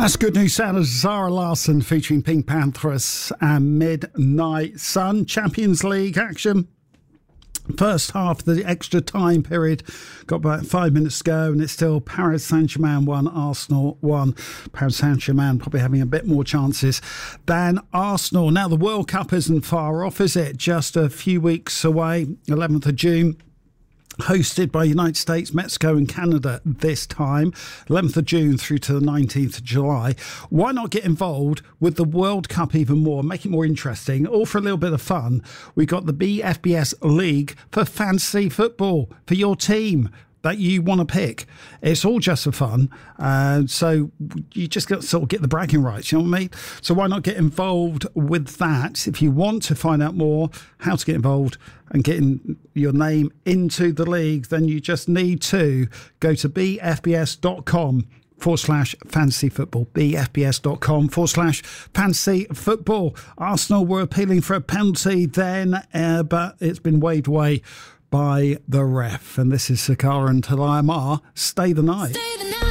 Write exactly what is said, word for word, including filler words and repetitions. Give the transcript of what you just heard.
That's good news sound of Zara Larsson featuring Pink Panthers and Midnight Sun. Champions League action. First half of the extra time period. Got about five minutes to go and it's still Paris Saint-Germain one, Arsenal one. Paris Saint-Germain probably having a bit more chances than Arsenal. Now the World Cup isn't far off, is it? Just a few weeks away, eleventh of June. Hosted by United States, Mexico and Canada this time, eleventh of June through to the nineteenth of July. Why not get involved with the World Cup even more, make it more interesting, all for a little bit of fun? We got the B F B S League for fantasy football for your team that you want to pick. It's all just for fun. Uh, so you just got to sort of get the bragging rights, you know what I mean? So why not get involved with that? If you want to find out more how to get involved and getting your name into the league, then you just need to go to bfbs.com forward slash fantasy football. bfbs.com forward slash fantasy football. Arsenal were appealing for a penalty then, uh, but it's been waved away by the ref. And this is Sakara and Talayamar. Stay the night. Stay